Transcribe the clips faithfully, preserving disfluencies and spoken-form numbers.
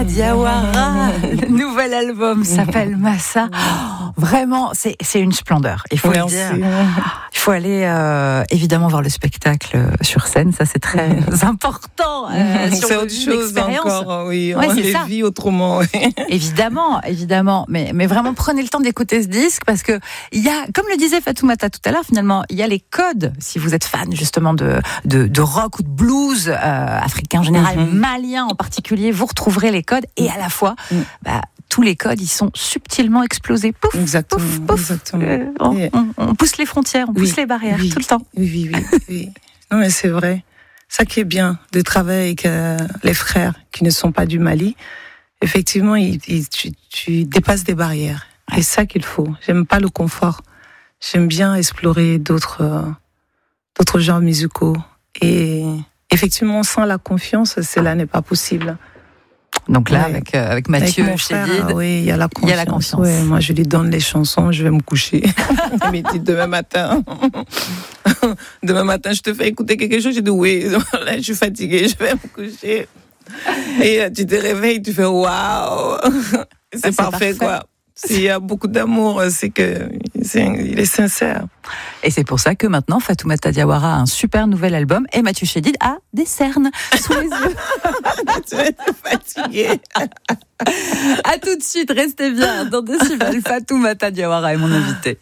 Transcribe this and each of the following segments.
Diawara, le nouvel album s'appelle Massa. Oh, vraiment, c'est, c'est une splendeur, il faut Merci. le dire. Il faut aller euh, évidemment voir le spectacle sur scène, ça c'est très important. Euh, sur c'est autre chose encore, oui, ouais, on c'est les ça. vit autrement. Oui. Évidemment, évidemment, mais, mais vraiment prenez le temps d'écouter ce disque parce que il y a, comme le disait Fatoumata tout à l'heure, finalement, il y a les codes, si vous êtes fan justement de, de, de rock ou de blues euh, africain en général, mm-hmm. malien en particulier, vous retrouverez les codes et à la fois, mm. bah, tous les codes, ils sont subtilement explosés. Pouf, exactement, pouf, pouf. Exactement. Euh, on, on, on pousse les frontières, on oui, pousse les barrières oui, tout le temps. Oui, oui, oui. oui. Non, mais c'est vrai. Ça qui est bien de travailler avec euh, les frères qui ne sont pas du Mali. Effectivement, il, il, tu, tu dépasses des barrières. Ouais. C'est ça qu'il faut. J'aime pas le confort. J'aime bien explorer d'autres, euh, d'autres genres musicaux. Et effectivement, sans la confiance, cela n'est pas possible. Donc là, ouais. avec, euh, avec Mathieu avec mon frère, Chédid, oui, il y a la confiance. Il y a la confiance. Ouais, moi, je lui donne les chansons, je vais me coucher. Il me dit demain matin. Demain matin, je te fais écouter quelque chose. Je dis oui, là, je suis fatiguée, je vais me coucher. Et tu te réveilles, tu fais waouh, c'est, c'est parfait, parfait quoi. S'il y a beaucoup d'amour, c'est que c'est, il est sincère. Et c'est pour ça que maintenant Fatoumata Diawara a un super nouvel album et Mathieu Chédid a des cernes sous les yeux. Tu vas être fatiguée. À tout de suite, restez bien dans Décibel. Fatoumata Diawara est mon invité.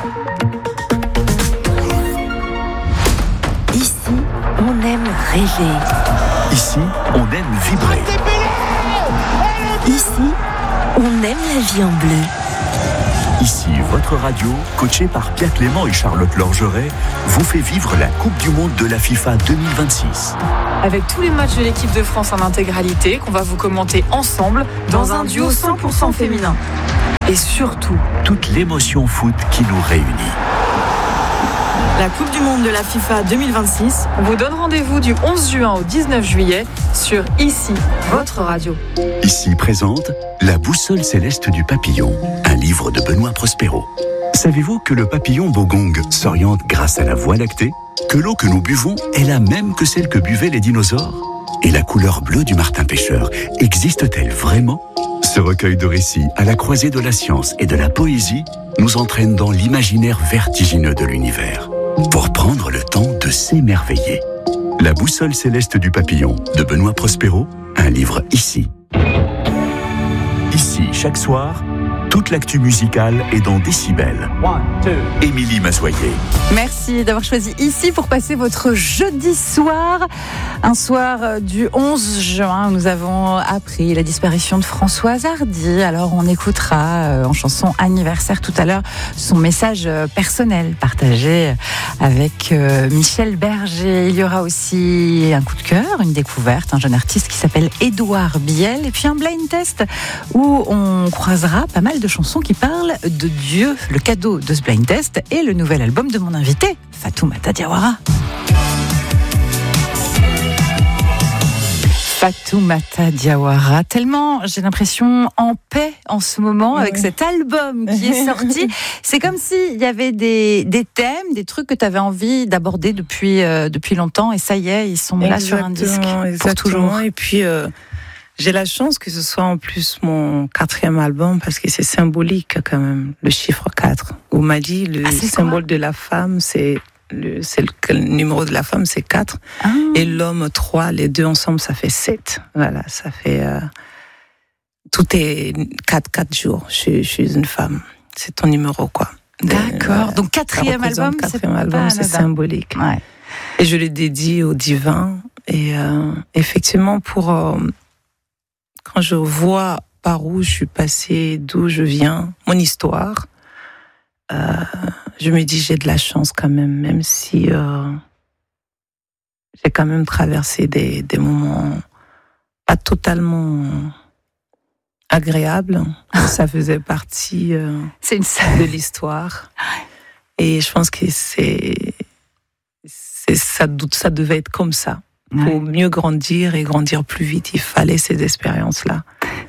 Ici, on aime rêver. Ici, on aime vibrer. Ici, on aime la vie en bleu. Ici, votre radio, coachée par Pierre Clément et Charlotte Lorgeret, vous fait vivre la Coupe du Monde de la FIFA deux mille vingt-six. Avec tous les matchs de l'équipe de France en intégralité, qu'on va vous commenter ensemble dans, dans un duo cent pour cent féminin. Et surtout, toute l'émotion foot qui nous réunit. La Coupe du Monde de la FIFA deux mille vingt-six vous donne rendez-vous du onze juin au dix-neuf juillet sur Ici, votre radio. Ici présente La boussole céleste du papillon, un livre de Benoît Prospero. Savez-vous que le papillon bogong s'oriente grâce à la Voie lactée ? Que l'eau que nous buvons est la même que celle que buvaient les dinosaures ? Et la couleur bleue du martin pêcheur existe-t-elle vraiment ? Ce recueil de récits à la croisée de la science et de la poésie nous entraîne dans l'imaginaire vertigineux de l'univers. Pour prendre le temps de s'émerveiller. La boussole céleste du papillon de Benoît Prospero, un livre Ici. Ici, chaque soir, toute l'actu musicale est dans Décibel. Émilie Mazoyer. Merci d'avoir choisi Ici pour passer votre jeudi soir. Un soir du onze juin, nous avons appris la disparition de Françoise Hardy. Alors on écoutera en chanson anniversaire tout à l'heure son message personnel partagé avec Michel Berger. Il y aura aussi un coup de cœur, une découverte, un jeune artiste qui s'appelle Édouard Biel. Et puis un blind test où on croisera pas mal de chansons qui parlent de Dieu. Le cadeau de ce blind test est le nouvel album de mon invité, Fatoumata Diawara. Fatoumata Diawara, tellement, j'ai l'impression, en paix en ce moment avec ouais. cet album qui est sorti. C'est comme s'il y avait des, des thèmes, des trucs que tu avais envie d'aborder depuis, euh, depuis longtemps et ça y est, ils sont exactement, là sur un disque exactement. pour toujours. Et puis, euh, j'ai la chance que ce soit en plus mon quatrième album parce que c'est symbolique quand même, le chiffre quatre. Au Mali, le ah, symbole quoi de la femme, c'est... Le, c'est le, le numéro de la femme, c'est quatre. Ah. Et l'homme, trois. Les deux ensemble, ça fait sept. Voilà, ça fait... Euh, tout est quatre, quatre jours. Je, je suis une femme. C'est ton numéro, quoi. D'accord. Euh, Donc, quatrième album, quatrième c'est album, c'est symbolique. Ouais. Et je le dédie au divin. Et euh, effectivement, pour... Euh, quand je vois par où je suis passée, d'où je viens, mon histoire... Euh, je me dis j'ai de la chance quand même, même si euh, j'ai quand même traversé des, des moments pas totalement agréables. Ça faisait partie euh, c'est une... de l'histoire. Et je pense que c'est, c'est ça, ça devait être comme ça. Pour mieux grandir et grandir plus vite, il fallait ces expériences-là.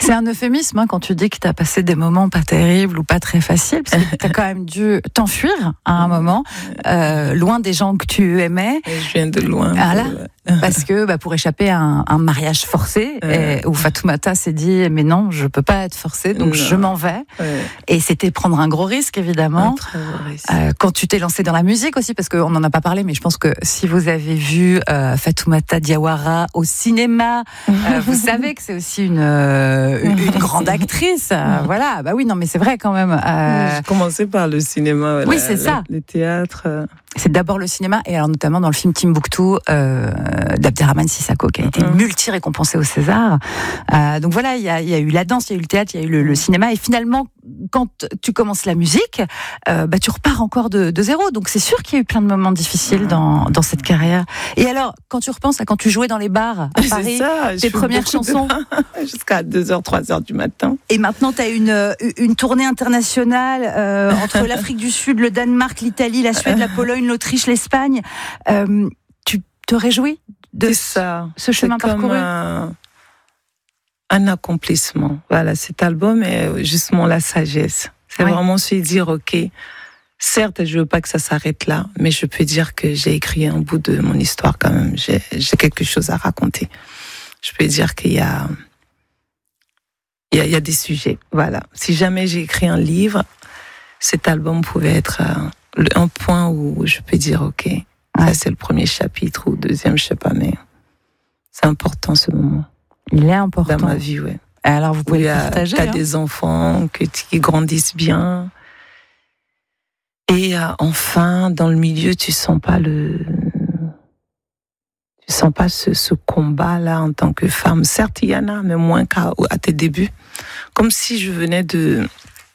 C'est un euphémisme hein, quand tu dis que tu as passé des moments pas terribles ou pas très faciles, parce que tu as quand même dû t'enfuir à un moment, euh, loin des gens que tu aimais. Et je viens de loin. Voilà. Parce que bah, pour échapper à un, un mariage forcé, ouais. et, où Fatoumata s'est dit mais non, je peux pas être forcée, donc non. je m'en vais. Ouais. Et c'était prendre un gros risque évidemment. Un très gros risque. Euh, quand tu t'es lancée dans la musique aussi, parce qu'on n'en a pas parlé, mais je pense que si vous avez vu euh, Fatoumata Diawara au cinéma, euh, vous savez que c'est aussi une, euh, une, une grande actrice. Euh, voilà, bah oui, non, mais c'est vrai quand même. Euh... J'ai commencé par le cinéma. Voilà, oui, c'est ça. Le, le théâtre. C'est d'abord le cinéma, et alors notamment dans le film Timbuktu euh, d'Abderrahmane Sissako, qui a été mmh. multi-récompensé au César. Euh, donc voilà, il y a, y a eu la danse, il y a eu le théâtre, il y a eu le, le cinéma, et finalement, quand tu commences la musique, euh, bah, tu repars encore de, de zéro. Donc c'est sûr qu'il y a eu plein de moments difficiles dans, dans cette carrière. Et alors, quand tu repenses à quand tu jouais dans les bars à Paris, ça, tes premières chansons... Jusqu'à deux heures, trois heures du matin. Et maintenant, tu as une, une tournée internationale euh, entre l'Afrique du Sud, le Danemark, l'Italie, la Suède, la Pologne, l'Autriche, l'Espagne. Euh, tu te réjouis de ça. ce chemin c'est parcouru? Comme un, un accomplissement. Voilà, cet album est justement la sagesse. C'est oui. vraiment se dire, ok, certes, je veux pas que ça s'arrête là, mais je peux dire que j'ai écrit un bout de mon histoire quand même. J'ai, j'ai quelque chose à raconter. Je peux dire qu'il y a, il y a, il y a des sujets. Voilà. Si jamais j'ai écrit un livre, cet album pouvait être un, un point où je peux dire, ok, ouais. ça c'est le premier chapitre ou deuxième, je sais pas, mais c'est important ce moment. Il est important. Dans ma vie, ouais. Alors vous pouvez le partager. Tu as hein. des enfants que, qui grandissent bien. Et euh, enfin, dans le milieu, tu sens pas le, tu sens pas ce, ce combat-là en tant que femme. Certes, il y en a, mais moins qu'à à tes débuts. Comme si je venais de,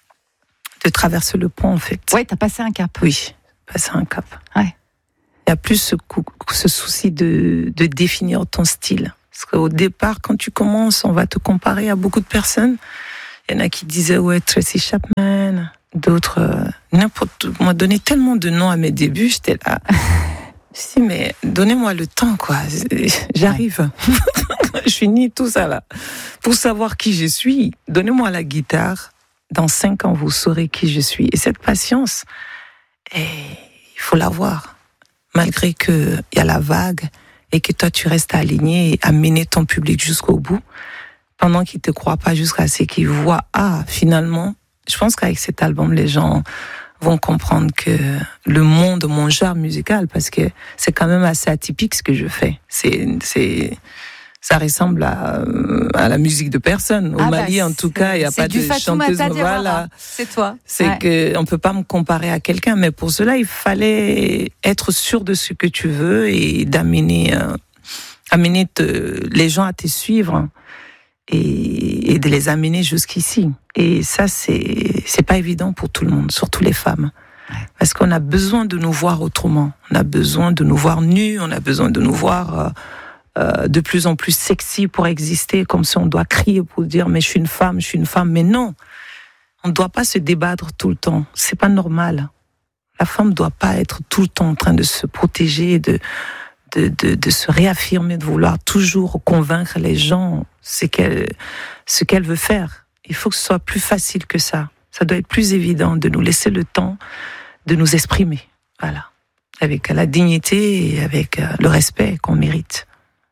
de traverser le pont, en fait. Ouais, t'as passé un cap. Oui, passé un cap. Ouais. Il y a plus ce, coup, ce souci de, de définir ton style. Parce qu'au départ, quand tu commences, on va te comparer à beaucoup de personnes. Il y en a qui disaient, ouais, Tracy Chapman. D'autres, euh, n'importe, on m'a donné tellement de noms à mes débuts, j'étais là. Je dis, mais donnez-moi le temps, quoi. J'arrive. Ouais. Je finis tout ça, là. Pour savoir qui je suis, donnez-moi la guitare. Dans cinq ans, vous saurez qui je suis. Et cette patience, et il faut l'avoir. Malgré qu'il y a la vague et que toi, tu restes aligné et à mener ton public jusqu'au bout, pendant qu'ils ne te croient pas jusqu'à ce qu'ils voient, ah, finalement, je pense qu'avec cet album, les gens vont comprendre que le monde, mon genre musical, parce que c'est quand même assez atypique ce que je fais. C'est, c'est, ça ressemble à, à la musique de personne. Au ah Mali, bah, en tout cas, il n'y a pas de chanteuse. Voilà. C'est toi. C'est ouais. que on peut pas me comparer à quelqu'un, mais pour cela, il fallait être sûr de ce que tu veux et d'amener, euh, amener te, les gens à te suivre. Et, et de les amener jusqu'ici. Et ça, c'est c'est pas évident pour tout le monde, surtout les femmes. Ouais. Parce qu'on a besoin de nous voir autrement. On a besoin de nous voir nus, on a besoin de nous voir euh, euh, de plus en plus sexy pour exister, comme si on doit crier pour dire « mais je suis une femme, je suis une femme ». Mais non, on ne doit pas se débattre tout le temps. C'est pas normal. La femme ne doit pas être tout le temps en train de se protéger, de... De, de, de se réaffirmer, de vouloir toujours convaincre les gens ce qu'elle, ce qu'elle veut faire. Il faut que ce soit plus facile que ça. Ça doit être plus évident de nous laisser le temps de nous exprimer. Voilà. Avec la dignité et avec le respect qu'on mérite.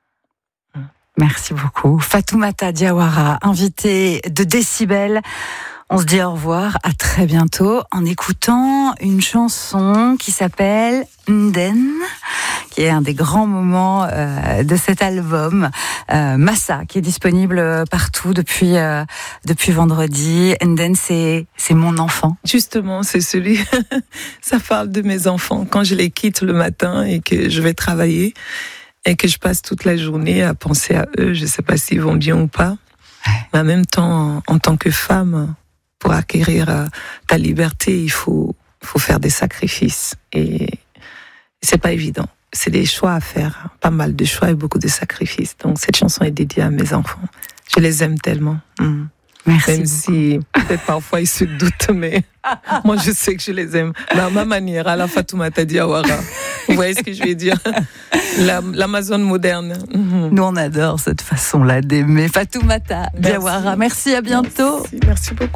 Merci beaucoup. Fatoumata Diawara, invitée de Décibel. On se dit au revoir, à très bientôt, en écoutant une chanson qui s'appelle Nden, qui est un des grands moments euh, de cet album, euh, Massa, qui est disponible partout depuis euh, depuis vendredi. Nden, c'est c'est mon enfant. Justement, c'est celui. Ça parle de mes enfants quand je les quitte le matin et que je vais travailler et que je passe toute la journée à penser à eux. Je sais pas s'ils vont bien ou pas, ouais. Mais en même temps, en, en tant que femme. Pour acquérir euh, ta liberté, il faut, faut faire des sacrifices. Et c'est pas évident. C'est des choix à faire. Pas mal de choix et beaucoup de sacrifices. Donc cette chanson est dédiée à mes enfants. Je les aime tellement. Mmh. Merci. Même si peut-être parfois ils se doutent, mais moi je sais que je les aime. Mais à ma manière, à la Fatoumata Diawara. Vous voyez ce que je vais dire? La, L'Amazone moderne. Mmh. Nous, on adore cette façon-là d'aimer. Fatoumata Diawara, merci, à bientôt. Merci, merci beaucoup.